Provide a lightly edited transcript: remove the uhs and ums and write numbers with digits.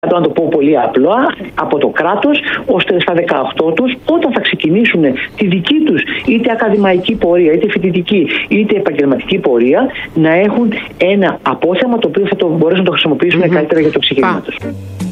να το πω πολύ απλά, από το κράτος, ώστε στα 18 τους, όταν θα ξεκινήσουν τη δική τους είτε ακαδημαϊκή πορεία, είτε φοιτητική, είτε επαγγελματική πορεία, να έχουν ένα απόθεμα το οποίο θα το μπορέσουν να το χρησιμοποιήσουν καλύτερα για το ξεκίνημα τους.